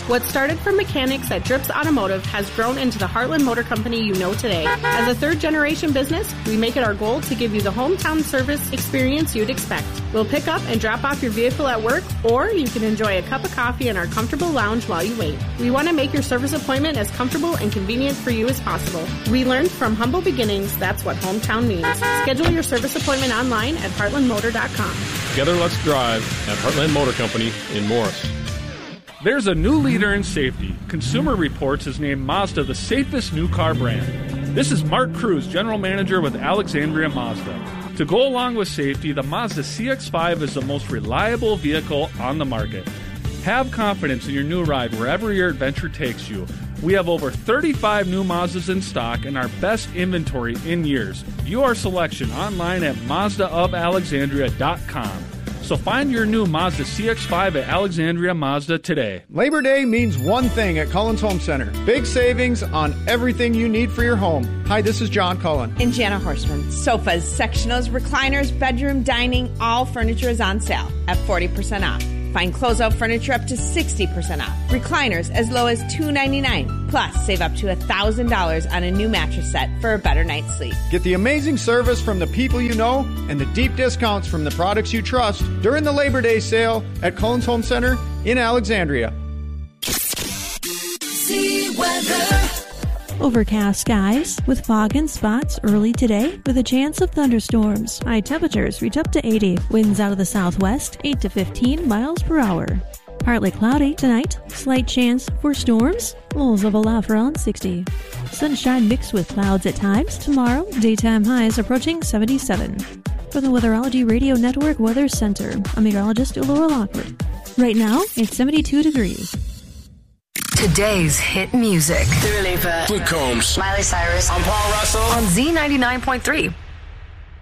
What started from mechanics at Drips Automotive has grown into the Heartland Motor Company you know today. As a third-generation business, we make it our goal to give you the hometown service experience you'd expect. We'll pick up and drop off your vehicle at work, or you can enjoy a cup of coffee in our comfortable lounge while you wait. We want to make your service appointment as comfortable and convenient for you as possible. We learned from humble beginnings, that's what hometown means. Schedule your service appointment online at heartlandmotor.com. Together, let's drive at Heartland Motor Company in Morris. There's a new leader in safety. Consumer Reports has named Mazda the safest new car brand. This is Mark Cruz, General Manager with Alexandria Mazda. To go along with safety, the Mazda CX-5 is the most reliable vehicle on the market. Have confidence in your new ride wherever your adventure takes you. We have over 35 new Mazdas in stock and our best inventory in years. View our selection online at MazdaofAlexandria.com. So find your new Mazda CX-5 at Alexandria Mazda today. Labor Day means one thing at Cullen's Home Center. Big savings on everything you need for your home. Hi, this is John Cullen. And Jana Horstman. Sofas, sectionals, recliners, bedroom, dining, all furniture is on sale at 40% off. Find closeout furniture up to 60% off. Recliners as low as $299. Plus, save up to $1,000 on a new mattress set for a better night's sleep. Get the amazing service from the people you know and the deep discounts from the products you trust during the Labor Day sale at Cullen's Home Center in Alexandria. See weather. Overcast skies with fog and spots early today with a chance of thunderstorms. High temperatures reach up to 80. Winds out of the southwest, 8 to 15 miles per hour. Partly cloudy tonight. Slight chance for storms. Lows of around 60. Sunshine mixed with clouds at times. Tomorrow, daytime highs approaching 77. For the Weatherology Radio Network Weather Center, I'm meteorologist Laura Lockwood. Right now, it's 72 degrees. Today's hit music. Dua Lipa, Luke Combs, Miley Cyrus. I'm Paul Russell On Z99.3.